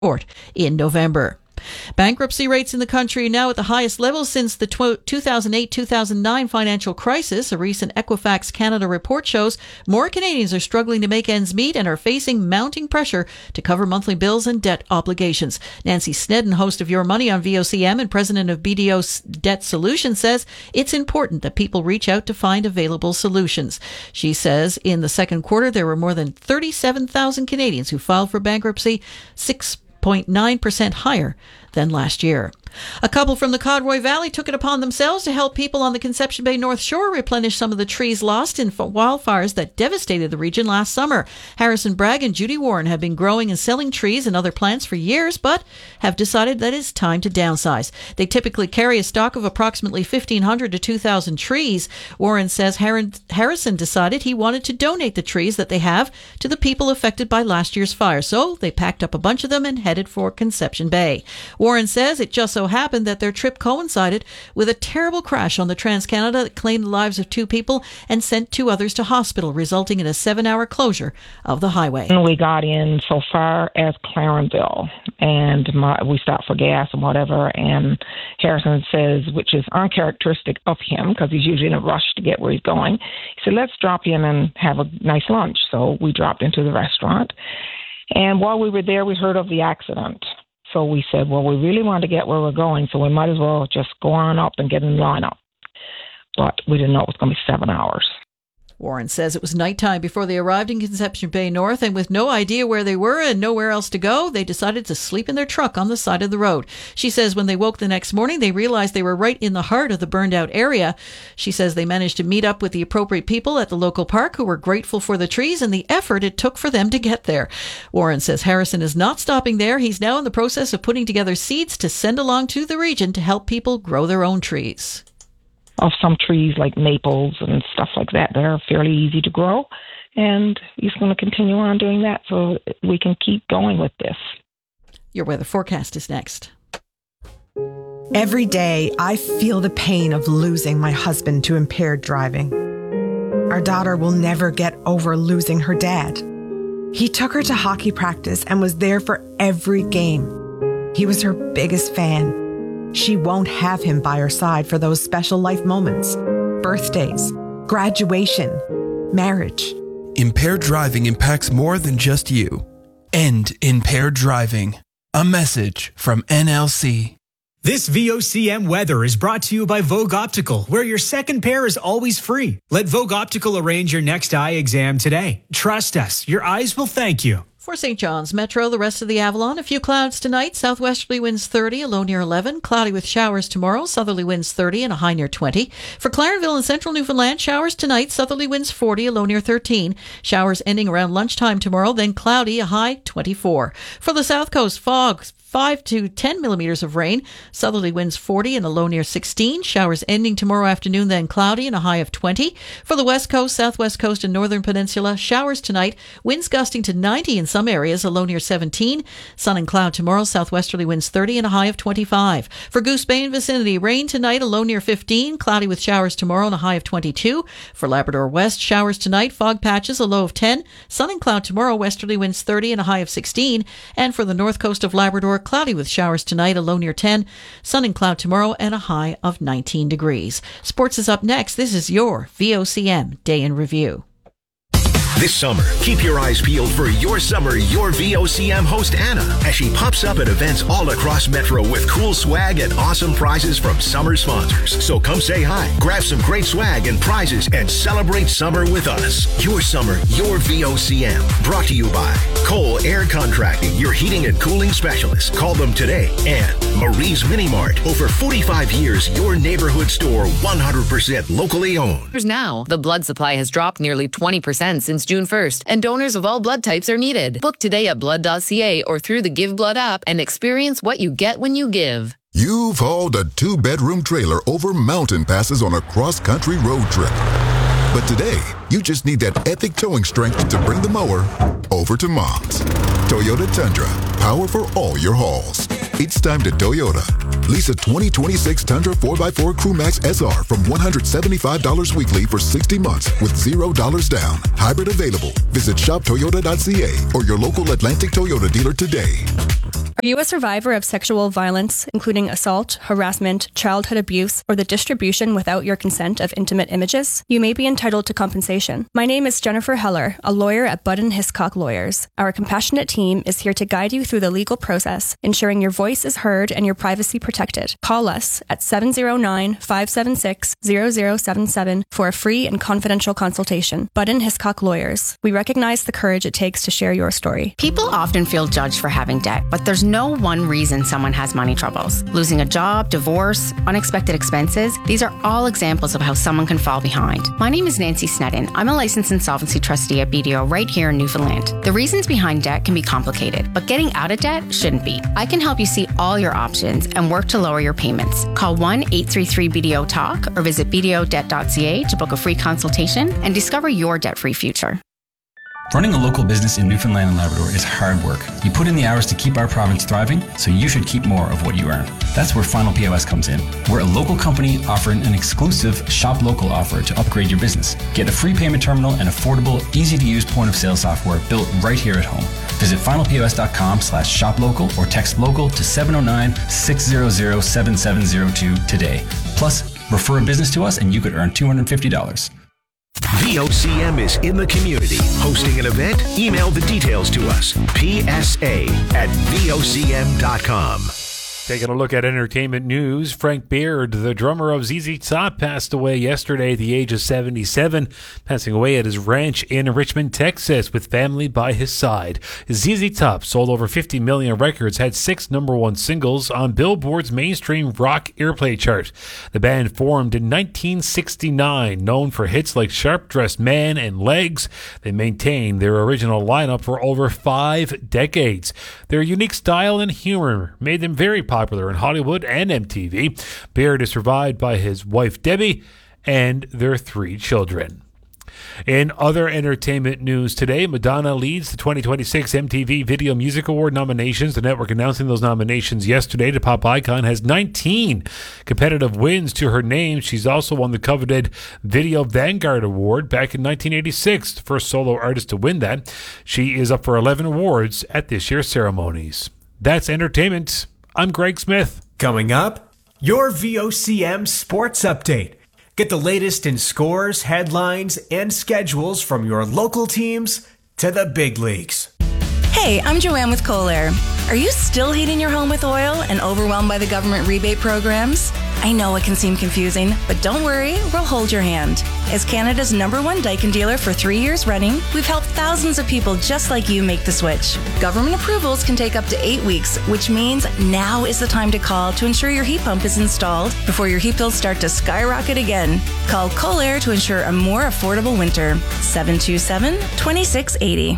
court in November. Bankruptcy rates in the country are now at the highest level since the 2008-2009 financial crisis. A recent Equifax Canada report shows more Canadians are struggling to make ends meet and are facing mounting pressure to cover monthly bills and debt obligations. Nancy Snedden, host of Your Money on VOCM and president of BDO Debt Solutions, says it's important that people reach out to find available solutions. She says in the second quarter there were more than 37,000 Canadians who filed for bankruptcy, 6.9% higher than last year. A couple from the Codroy Valley took it upon themselves to help people on the Conception Bay North Shore replenish some of the trees lost in wildfires that devastated the region last summer. Harrison Bragg and Judy Warren have been growing and selling trees and other plants for years, but have decided that it's time to downsize. They typically carry a stock of approximately 1,500 to 2,000 trees. Warren says Harrison decided he wanted to donate the trees that they have to the people affected by last year's fire, so they packed up a bunch of them and headed for Conception Bay. Warren says it just so happened that their trip coincided with a terrible crash on the Trans-Canada that claimed the lives of 2 people and sent 2 others to hospital, resulting in a 7-hour closure of the highway. We got in so far as Clarenville, and we stopped for gas and whatever, and Harrison says, which is uncharacteristic of him because he's usually in a rush to get where he's going, he said, let's drop in and have a nice lunch. So we dropped into the restaurant, and while we were there, we heard of the accident. So we said, well, we really want to get where we're going, so we might as well just go on up and get in line up. But we didn't know it was going to be 7 hours. Warren says it was nighttime before they arrived in Conception Bay North, and with no idea where they were and nowhere else to go, they decided to sleep in their truck on the side of the road. She says when they woke the next morning, they realized they were right in the heart of the burned out area. She says they managed to meet up with the appropriate people at the local park who were grateful for the trees and the effort it took for them to get there. Warren says Harrison is not stopping there. He's now in the process of putting together seeds to send along to the region to help people grow their own trees. Of some trees like maples and stuff like that. They're fairly easy to grow, and he's going to continue on doing that so we can keep going with this. Your weather forecast is next. Every day, I feel the pain of losing my husband to impaired driving. Our daughter will never get over losing her dad. He took her to hockey practice and was there for every game. He was her biggest fan. She won't have him by her side for those special life moments. Birthdays, graduation, marriage. Impaired driving impacts more than just you. End impaired driving. A message from NLC. This VOCM weather is brought to you by Vogue Optical, where your second pair is always free. Let Vogue Optical arrange your next eye exam today. Trust us, your eyes will thank you. For St. John's Metro, the rest of the Avalon, a few clouds tonight, southwesterly winds 30, a low near 11, cloudy with showers tomorrow, southerly winds 30 and a high near 20. For Clarenville and central Newfoundland, showers tonight, southerly winds 40, a low near 13, showers ending around lunchtime tomorrow, then cloudy, a high 24. For the south coast, fog, 5 to 10 millimeters of rain, southerly winds 40 and a low near 16, showers ending tomorrow afternoon, then cloudy and a high of 20. For the west coast, southwest coast and northern peninsula, showers tonight, winds gusting to 90 in some areas, a low near 17, sun and cloud tomorrow, southwesterly winds 30 and a high of 25. For Goose Bay and vicinity, rain tonight, a low near 15, cloudy with showers tomorrow and a high of 22. For Labrador West, showers tonight, fog patches, a low of 10, sun and cloud tomorrow, westerly winds 30 and a high of 16. And for the north coast of Labrador, cloudy with showers tonight, a low near 10, sun and cloud tomorrow, and a high of 19 degrees. Sports is up next. This is your VOCM Day in Review. This summer, keep your eyes peeled for Your Summer, Your VOCM host Anna, as she pops up at events all across Metro with cool swag and awesome prizes from summer sponsors. So come say hi, grab some great swag and prizes, and celebrate summer with us. Your Summer, Your VOCM, brought to you by Cole Air Contracting, your heating and cooling specialist. Call them today. And Marie's Mini Mart, over 45 years, your neighborhood store, 100% locally owned. Now, the blood supply has dropped nearly 20% since June 1st, and donors of all blood types are needed. Book today at blood.ca or through the Give Blood app and experience what you get when you give. You've hauled a 2-bedroom trailer over mountain passes on a cross-country road trip. But today, you just need that epic towing strength to bring the mower over to Mom's. Toyota Tundra, power for all your hauls. It's time to Toyota. Lease a 2026 Tundra 4x4 Crewmax SR from $175 weekly for 60 months with $0 down. Hybrid available. Visit shoptoyota.ca or your local Atlantic Toyota dealer today. Are you a survivor of sexual violence, including assault, harassment, childhood abuse, or the distribution without your consent of intimate images? You may be entitled to compensation. My name is Jennifer Heller, a lawyer at Budden Hiscock Lawyers. Our compassionate team is here to guide you through the legal process, ensuring your voice is heard and your privacy protected. Call us at 709-576-0077 for a free and confidential consultation. Budden Hiscock Lawyers. We recognize the courage it takes to share your story. People often feel judged for having debt, but there's no one reason someone has money troubles. Losing a job, divorce, unexpected expenses, these are all examples of how someone can fall behind. My name is Nancy Sneddon. I'm a licensed insolvency trustee at BDO right here in Newfoundland. The reasons behind debt can be complicated, but getting out of debt shouldn't be. I can help you see all your options and work to lower your payments. Call 1-833-BDO-TALK or visit bdodebt.ca to book a free consultation and discover your debt-free future. Running a local business in Newfoundland and Labrador is hard work. You put in the hours to keep our province thriving, so you should keep more of what you earn. That's where Final POS comes in. We're a local company offering an exclusive Shop Local offer to upgrade your business. Get a free payment terminal and affordable, easy-to-use point-of-sale software built right here at home. Visit finalpos.com/shoplocal or text local to 709-600-7702 today. Plus, refer a business to us and you could earn $250. VOCM is in the community. Hosting an event? Email the details to us. PSA@VOCM.com. Taking a look at entertainment news, Frank Beard, the drummer of ZZ Top, passed away yesterday at the age of 77, passing away at his ranch in Richmond, Texas, with family by his side. ZZ Top sold over 50 million records, had 6 #1 singles on Billboard's mainstream rock airplay chart. The band formed in 1969, known for hits like Sharp Dressed Man and Legs. They maintained their original lineup for over 5 decades. Their unique style and humor made them very popular in Hollywood and MTV. Beard is survived by his wife Debbie and their 3 children. In other entertainment news today, Madonna leads the 2026 MTV Video Music Award nominations. The network announcing those nominations yesterday. The pop icon has 19 competitive wins to her name. She's also won the coveted Video Vanguard Award back in 1986, the first solo artist to win that. She is up for 11 awards at this year's ceremonies. That's entertainment. I'm Greg Smith. Coming up, your VOCM Sports Update. Get the latest in scores, headlines, and schedules from your local teams to the big leagues. Hey, I'm Joanne with Kohler. Are you still heating your home with oil and overwhelmed by the government rebate programs? I know it can seem confusing, but don't worry, we'll hold your hand. As Canada's #1 Daikin dealer for 3 years running, we've helped thousands of people just like you make the switch. Government approvals can take up to 8 weeks, which means now is the time to call to ensure your heat pump is installed before your heat bills start to skyrocket again. Call Kohler to ensure a more affordable winter. 727-2680.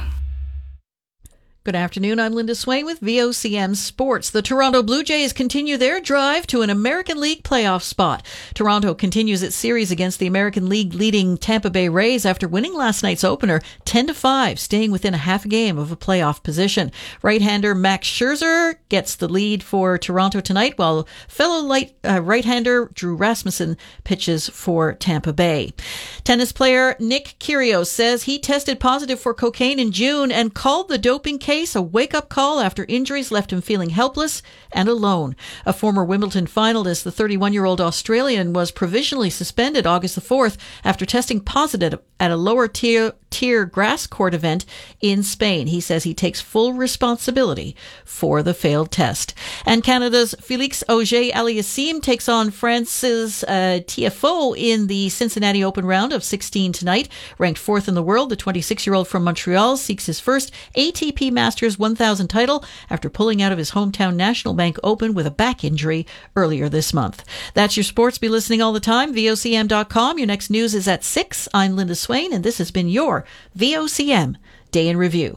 Good afternoon. I'm Linda Swain with VOCM Sports. The Toronto Blue Jays continue their drive to an American League playoff spot. Toronto continues its series against the American League leading Tampa Bay Rays after winning last night's opener 10-5, staying within a half game of a playoff position. Right-hander Max Scherzer gets the lead for Toronto tonight, while fellow right-hander Drew Rasmussen pitches for Tampa Bay. Tennis player Nick Kyrgios says he tested positive for cocaine in June and called the doping case a wake-up call after injuries left him feeling helpless and alone. A former Wimbledon finalist, the 31-year-old Australian, was provisionally suspended August the 4th after testing positive at a lower-tier grass court event in Spain. He says he takes full responsibility for the failed test. And Canada's Félix Auger-Aliassime takes on France's Tiafoe in the Cincinnati Open round of 16 tonight. Ranked 4th in the world, the 26-year-old from Montreal seeks his first ATP Masters 1000 title after pulling out of his hometown National Bank Open with a back injury earlier this month. That's your sports. Be listening all the time. VOCM.com. Your next news is at 6. I'm Linda Swain, and this has been your VOCM Day in Review.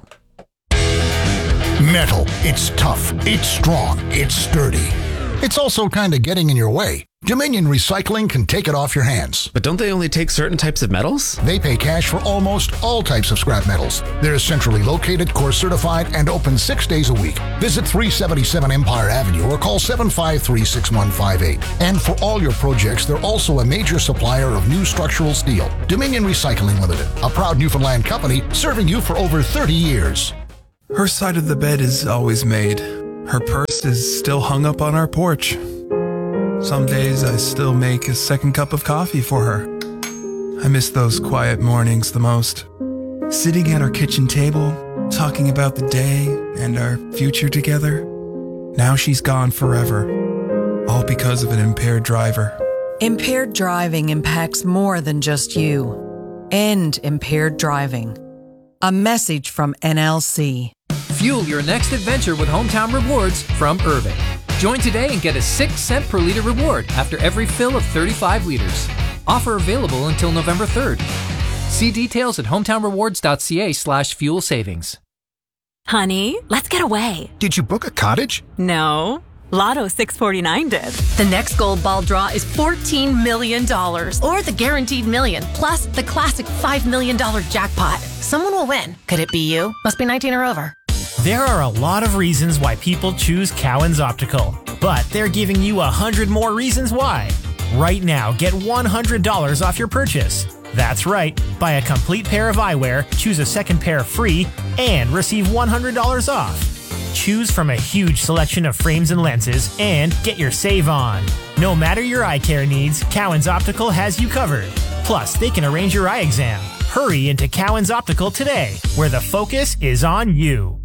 Metal. It's tough. It's strong. It's sturdy. It's also kind of getting in your way. Dominion Recycling can take it off your hands. But don't they only take certain types of metals? They pay cash for almost all types of scrap metals. They're centrally located, course certified, and open 6 days a week. Visit 377 Empire Avenue or call 753-6158. And for all your projects, they're also a major supplier of new structural steel. Dominion Recycling Limited, a proud Newfoundland company serving you for over 30 years. Her side of the bed is always made. Her purse is still hung up on our porch. Some days I still make a second cup of coffee for her. I miss those quiet mornings the most. Sitting at our kitchen table, talking about the day and our future together. Now she's gone forever, all because of an impaired driver. Impaired driving impacts more than just you. End impaired driving. A message from NLC. Fuel your next adventure with Hometown Rewards from Irving. Join today and get a 6-cent per liter reward after every fill of 35 liters. Offer available until November 3rd. See details at hometownrewards.ca/fuel savings. Honey, let's get away. Did you book a cottage? No. Lotto 649 did. The next gold ball draw is $14 million. Or the guaranteed million, plus the classic $5 million jackpot. Someone will win. Could it be you? Must be 19 or over. There are a lot of reasons why people choose Cowan's Optical, but they're giving you 100 more reasons why. Right now, get $100 off your purchase. That's right. Buy a complete pair of eyewear, choose a second pair free, and receive $100 off. Choose from a huge selection of frames and lenses and get your save on. No matter your eye care needs, Cowan's Optical has you covered. Plus, they can arrange your eye exam. Hurry into Cowan's Optical today, where the focus is on you.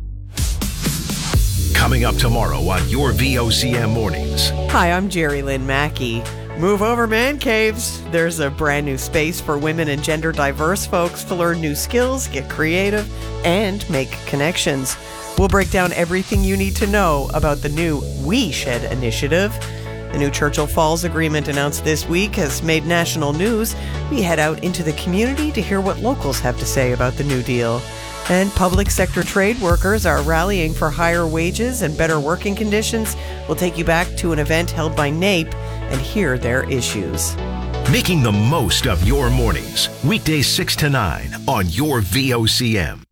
Coming up tomorrow on your VOCM Mornings. Hi, I'm Jerry Lynn Mackey. Move over, man caves. There's a brand new space for women and gender diverse folks to learn new skills, get creative, and make connections. We'll break down everything you need to know about the new We Shed initiative. The new Churchill Falls Agreement announced this week has made national news. We head out into the community to hear what locals have to say about the new deal. And public sector trade workers are rallying for higher wages and better working conditions. We'll take you back to an event held by NAPE and hear their issues. Making the most of your mornings. Weekdays 6 to 9 on your VOCM.